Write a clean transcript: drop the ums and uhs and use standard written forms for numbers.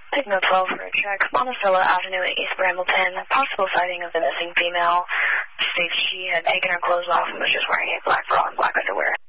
Signal 12 for a check. Monticello Avenue at East Brambleton. Possible sighting of the missing female. States she had taken her clothes off and was just wearing a black bra and black underwear.